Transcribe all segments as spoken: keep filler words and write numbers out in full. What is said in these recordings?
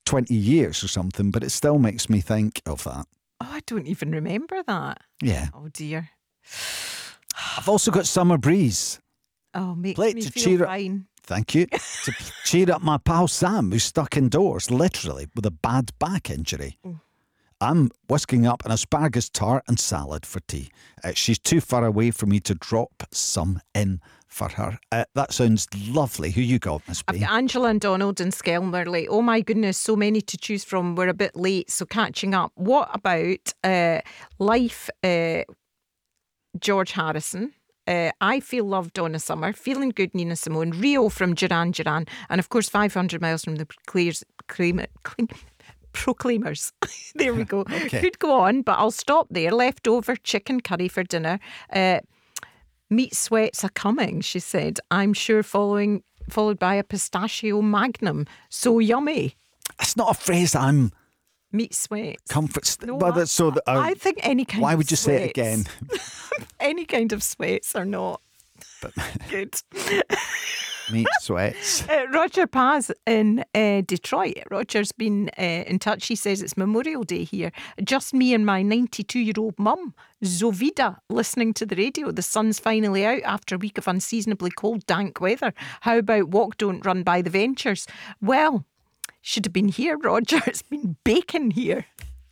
twenty years or something, but it still makes me think of that. Oh, I don't even remember that. Yeah. Oh, dear. I've also got Summer Breeze. Oh, makes Play it me to feel cheer up- fine. Thank you. To cheer up my pal Sam, who's stuck indoors, literally, with a bad back injury. Mm. I'm whisking up an asparagus tart and salad for tea. Uh, she's too far away for me to drop some in for her. Uh, that sounds lovely. Who you got, Miss I've B? got Angela and Donald and Skelmerley. Oh my goodness, so many to choose from. We're a bit late, so catching up. What about uh, Life, uh, George Harrison? Uh, I Feel Love, Donna Summer. Feeling Good, Nina Simone. Rio from Duran Duran. And of course, five hundred miles from the Clears, claim, claim, Proclaimers. There we go. Okay. Could go on, but I'll stop there. Leftover chicken curry for dinner. Uh, meat sweats are coming, she said. I'm sure following followed by a pistachio magnum. So yummy. It's not a phrase I'm Meat sweats. comfort. St- No, but I, it's so that uh, I think any kind why of would you say it again? sweats- any kind of sweats are not good. Meat sweats. Uh, Roger Paz in uh, Detroit. Roger's been uh, in touch. He says it's Memorial Day here. Just me and my ninety-two-year-old mum, Zovida, listening to the radio. The sun's finally out after a week of unseasonably cold, dank weather. How about Walk, Don't Run by the Ventures? Well, should have been here, Roger. It's been baking here.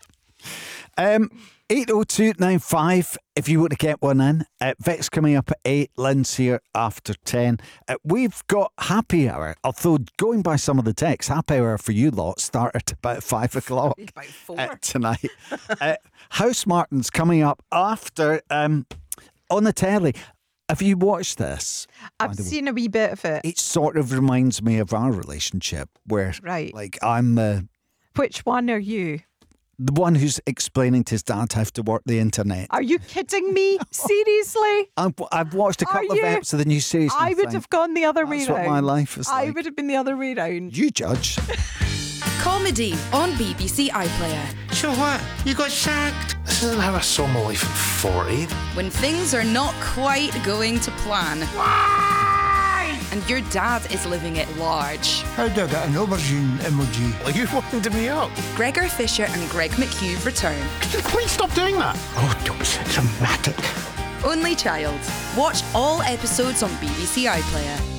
Um, eight oh two nine five if you want to get one in. Uh, Vic's coming up at eight. Lynn's here after ten. Uh, we've got happy hour, although going by some of the texts, happy hour for you lot started about five o'clock About four. uh, tonight. uh, House Martin's coming up after um, on the telly. Have you watched this? I've seen a wee bit of it. It sort of reminds me of our relationship where Right. like I'm the, Which one are you? the one who's explaining to his dad how to work the internet. Are you kidding me? Seriously? I've, I've watched a Are couple of you? episodes of the new series. and I would think, have gone the other way That's round. what my life is I like. would have been the other way round. You judge. Comedy on B B C iPlayer. So what? You got sacked? This isn't how I saw my life at forty. When things are not quite going to plan. Why? And your dad is living it large. How do I get an aubergine emoji? Like you wound me up. Gregor Fisher and Greg McHugh return. Could you please stop doing that? Oh, don't be so dramatic. Only Child. Watch all episodes on B B C iPlayer.